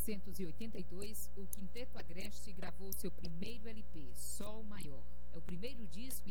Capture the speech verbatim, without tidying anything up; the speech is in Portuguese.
novecentos e oitenta e dois, o Quinteto Agreste gravou seu primeiro L P, Sol Maior. É o primeiro disco